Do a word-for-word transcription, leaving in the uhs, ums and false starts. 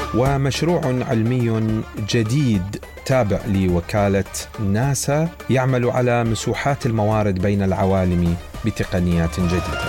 ومشروع علمي جديد تابع لوكالة ناسا يعمل على مسوحات الموارد بين العوالم بتقنيات جديدة.